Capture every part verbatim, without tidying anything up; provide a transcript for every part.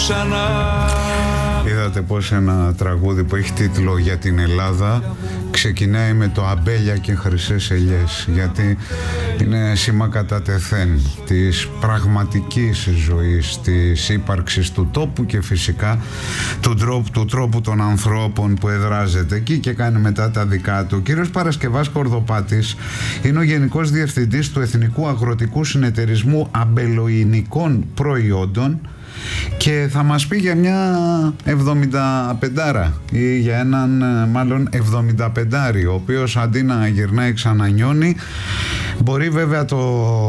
ξανά. Είδατε πως ένα τραγούδι που έχει τίτλο «Για την Ελλάδα» ξεκινάει με το «Αμπέλια και χρυσές ελιές», γιατί είναι σήμα κατά τεθέν της πραγματικής ζωής, της ύπαρξης του τόπου και φυσικά του τρόπου, του τρόπου των ανθρώπων που εδράζεται εκεί και κάνει μετά τα δικά του. Ο κύριος Παρασκευάς Κορδοπάτης είναι ο Γενικός Διευθυντής του Εθνικού Αγροτικού Συνεταιρισμού Αμπελοϊνικών Προϊόντων και θα μας πει για μια εβδομηνταπεντάρα ή για έναν μάλλον εβδομηνταπεντάρι, ο οποίος αντί να γυρνάει ξανανιώνει. Μπορεί βέβαια το,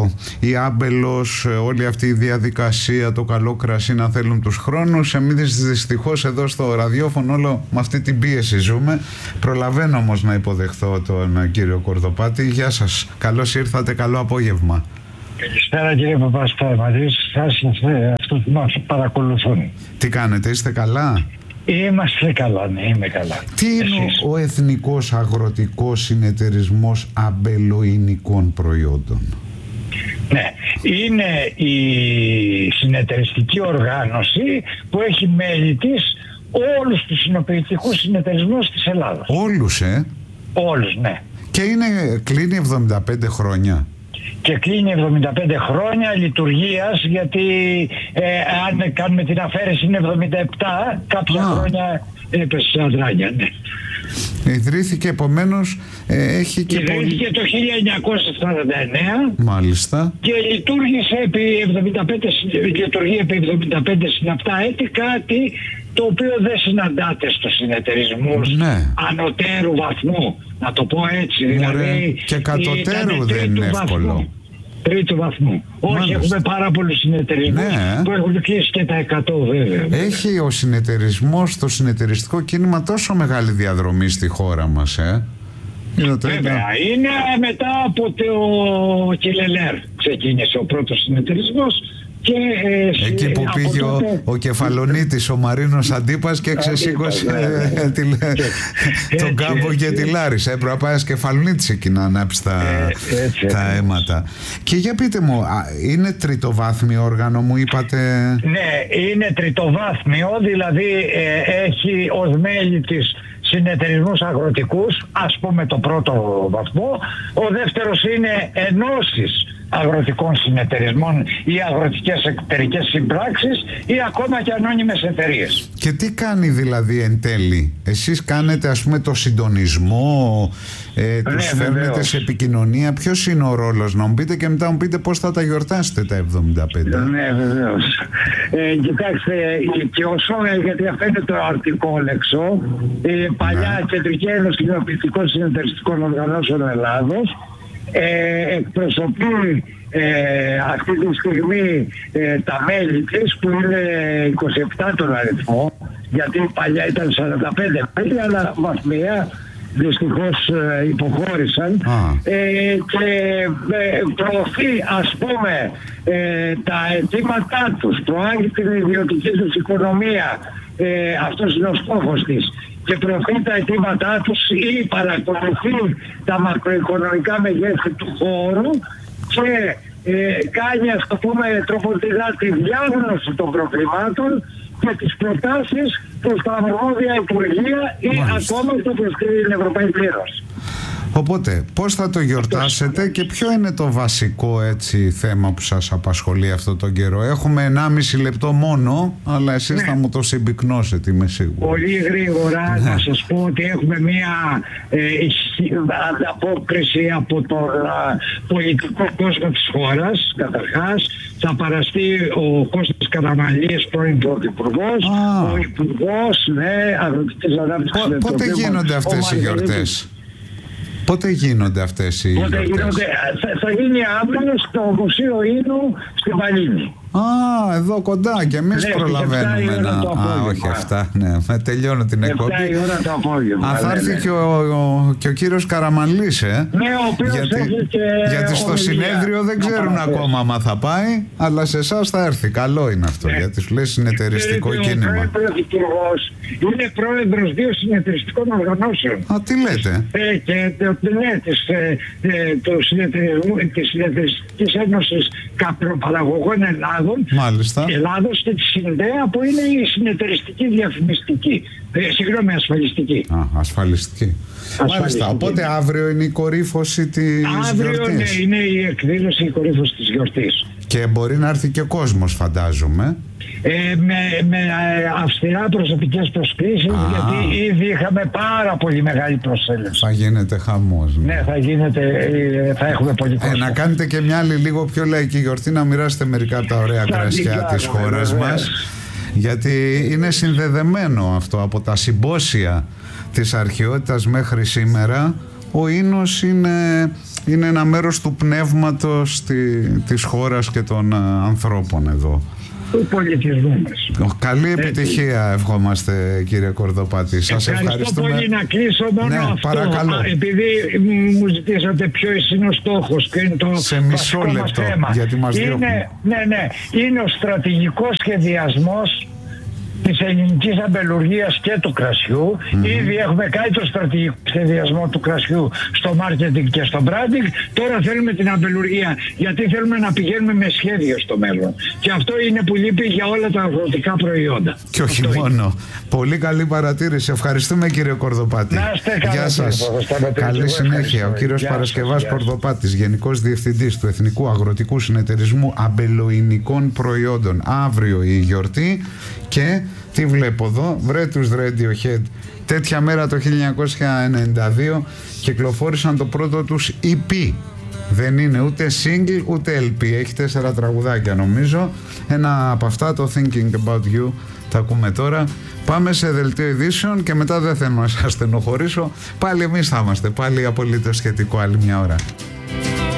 η άμπελος, όλη αυτή η διαδικασία, το καλό κρασί να θέλουν τους χρόνους. Εμείς δυστυχώς εδώ στο ραδιόφωνο όλο με αυτή την πίεση ζούμε. Προλαβαίνω όμως να υποδεχθώ τον κύριο Κορδοπάτη. Γεια σας, καλώς ήρθατε, καλό απόγευμα. Καλησπέρα κύριε Παπασταματή, σας αυτούς που μας παρακολουθούν. Τι κάνετε, είστε καλά? Είμαστε καλά, ναι, είμαι καλά. Τι είναι Εσείς? ο Εθνικός Αγροτικός Συνεταιρισμός Αμπελοϊνικών Προϊόντων? Ναι, είναι η συνεταιριστική οργάνωση που έχει μέλη της όλους τους συνοποιητικούς συνεταιρισμούς της Ελλάδας. Όλους, ε? Όλους, ναι. Και είναι, κλείνει εβδομήντα πέντε χρόνια. Και κλείνει εβδομήντα πέντε χρόνια λειτουργίας, γιατί ε, αν κάνουμε την αφαίρεση είναι εβδομήντα επτά, κάποια Α. χρόνια έπεσε σε αντράγια, ναι. Ιδρύθηκε επομένως, ε, έχει και Ιδρύθηκε πολύ... το χίλια εννιακόσια σαράντα εννέα. Μάλιστα. Και λειτουργήσε επί εβδομήντα πέντε, λειτουργεί επί εβδομήντα πέντε συναπτά έτη, κάτι το οποίο δεν συναντάται στους συνεταιρισμούς ναι. ανωτέρου βαθμού, να το πω έτσι. Ωραία. Δηλαδή, και κατωτέρου δεν είναι εύκολο. Βαθμού, τρίτου βαθμού. Μάλιστα. Όχι, έχουμε πάρα πολλούς συνεταιρισμούς ναι. που έχουν κλείσει και τα εκατό βέβαια. Έχει ο συνεταιρισμός, το συνεταιριστικό κίνημα τόσο μεγάλη διαδρομή στη χώρα μας, ε? Βέβαια, είναι μετά από το Κιλελέρ ξεκίνησε ο πρώτος συνεταιρισμός. Και, ε, εκεί που πήγε τότε... ο, ο Κεφαλονίτης, ο Μαρίνος Αντίπας και ξεσήκωσε ε, τον κάμπο και τη Λάρισα. Έπρεπε να πάει ένας Κεφαλονίτης εκεί να ανάψει τα, ε, έτσι, τα αίματα. Και για πείτε μου, είναι τριτοβάθμιο όργανο μου είπατε? Ναι, είναι τριτοβάθμιο, δηλαδή ε, έχει ως μέλη της συνεταιρισμούς αγροτικούς, ας πούμε το πρώτο βαθμό. Ο δεύτερος είναι ενώσεις αγροτικών συνεταιρισμών ή αγροτικές εταιρικές συμπράξεις ή ακόμα και ανώνυμες εταιρείες. Και τι κάνει δηλαδή εν τέλει? Εσείς κάνετε ας πούμε το συντονισμό, ε, τους ναι, φέρνετε βεβαίως σε επικοινωνία. Ποιος είναι ο ρόλος, να μου πείτε, και μετά μου πείτε πώς θα τα γιορτάσετε τα εβδομήντα πέντε? Ναι, βεβαίως. Ε, κοιτάξτε, και όσο, γιατί αυτό είναι το αρτικόλεξο, η παλιά ναι. Κεντρική Ένωση Κοινοποιητικών Συνεταιριστικών Οργανώσεων Ελλάδος Ε, εκπροσωπεί ε, αυτή τη στιγμή ε, τα μέλη της, που είναι είκοσι επτά τον αριθμό, γιατί παλιά ήταν σαράντα πέντε μέλη, αλλά βαθμία δυστυχώς ε, υποχώρησαν ε, και ε, προωθεί ας πούμε ε, τα αιτήματά τους, προάγει την ιδιωτική τους οικονομία, ε, αυτός είναι ο στόχος της, και προωθεί τα αιτήματά τους ή παρακολουθεί τα μακροοικονομικά μεγέθη του χώρου και ε, κάνει, ας το πούμε, τροφοδοτικά τη διάγνωση των προβλημάτων και τις προτάσεις προς τα αρμόδια υπουργεία ή Μάλιστα. ακόμα στο προσκρίνει την Ευρωπαϊκή Ένωση. Οπότε, πώς θα το γιορτάσετε και ποιο είναι το βασικό έτσι θέμα που σας απασχολεί αυτόν τον καιρό? Έχουμε ενάμιση λεπτό μόνο, αλλά εσείς ναι. θα μου το συμπυκνώσετε, είμαι σίγουρο. Πολύ γρήγορα ναι. να σας πω ότι έχουμε μία ε, ανταπόκριση από τον α, πολιτικό κόσμο της χώρας. Καταρχάς, θα παραστεί ο Κώστας Καραμανλής, πρώην Πρωθυπουργός, ο Υπουργός ναι, Αγροτικής Ανάπτυξης. Πο, πότε γίνονται αυτές οι γιορτές? Πότε γίνονται αυτές οι Πότε γιορτές? Γίνονται, θα, θα γίνει αύριο στο Μουσείο Ίνου στην Παλίνη. Α, εδώ κοντά και εμείς ναι, προλαβαίνουμε να... Α, όχι αυτά, ναι, με τελειώνω την εκπομπή. εφτά η ώρα το απόγευμα. Α, θα έρθει ναι, ναι. Και, ο, ο, και ο κύριος Καραμανλής, ε. Ναι, ο οποίος γιατί, έχει και γιατί στο ομιλία, συνέδριο δεν ξέρουν ακόμα άμα θα πάει, αλλά σε εσάς θα έρθει. Καλό είναι αυτό, ναι. γιατί σου λέει συνεταιριστικό και κίνημα. Ο Πρωθυπουργός είναι πρόεδρος δύο συνεταιριστικών οργανώσεων. Α, τι λέτε? Ε, και ναι, της, ε, του συνεταιρισμού, της Συνεταιριστικής Ένωσης Καπνοπαραγωγών Ελλάδας Ελλάδων, Μάλιστα. Ελλάδος και τη Συνδέα που είναι η συνεταιριστική διαφημιστική. Ε, συγγνώμη, ασφαλιστική. Α, ασφαλιστική. Μάλιστα, οπότε αύριο είναι η κορύφωση της αύριο, γιορτής. Ναι, είναι η εκδήλωση, η κορύφωση της γιορτής. Και μπορεί να έρθει και κόσμος, φαντάζομαι. Ε, με, με αυστηρά προσωπικές προσκλήσεις, γιατί ήδη είχαμε πάρα πολύ μεγάλη προσέλευση. Θα γίνεται χαμός. Ναι, ναι θα γίνεται, θα έχουμε πολύ κόσμο. Ε, να κάνετε και μια άλλη λίγο πιο λαϊκή γιορτή, να μοιράσετε μερικά από τα ωραία κρασιά της χώρας μας. Γιατί είναι συνδεδεμένο αυτό από τα συμπόσια της αρχαιότητας μέχρι σήμερα. Ο ίνος είναι, είναι ένα μέρος του πνεύματος τη, της χώρας και των α, ανθρώπων εδώ. Του πολιτισμού μας. Καλή επιτυχία έτσι. Ευχόμαστε, κύριε Κορδοπάτη. Σας ευχαριστούμε πολύ. Να κλείσω μόνο ναι, αυτό. Παρακαλώ. Α, επειδή μου ζητήσατε ποιος είναι ο στόχος και είναι το σε μισό λεπτό, θέμα. Γιατί μας είναι, ναι, ναι, είναι ο στρατηγικός σχεδιασμός της ελληνικής αμπελουργίας και του κρασιού. Mm-hmm. Ήδη έχουμε κάνει το στρατηγικό σχεδιασμό του κρασιού στο μάρκετινγκ και στο branding. Τώρα θέλουμε την αμπελουργία, γιατί θέλουμε να πηγαίνουμε με σχέδιο στο μέλλον. Και αυτό είναι που λείπει για όλα τα αγροτικά προϊόντα. Και όχι αυτό μόνο. Είναι. Πολύ καλή παρατήρηση. Ευχαριστούμε, κύριε Κορδοπάτη. Να είστε καλά. Γεια σας. Καλή συνέχεια. Ο κύριος Παρασκευάς Κορδοπάτης, Γενικός Διευθυντής του Εθνικού Αγροτικού Συνεταιρισμού Αμπελοϊνικών Προϊόντων. Αύριο η γιορτή. Και τι βλέπω εδώ, βρε τους Radiohead, τέτοια μέρα το χίλια εννιακόσια ενενήντα δύο κυκλοφόρησαν το πρώτο τους ι πι. Δεν είναι ούτε single ούτε ελ πι, έχει τέσσερα τραγουδάκια νομίζω. Ένα από αυτά, το Thinking About You, τα ακούμε τώρα. Πάμε σε δελτίο ειδήσεων και μετά δεν θέλω να σας στενοχωρήσω. Πάλι εμείς θα είμαστε, πάλι απολύτως σχετικό άλλη μια ώρα.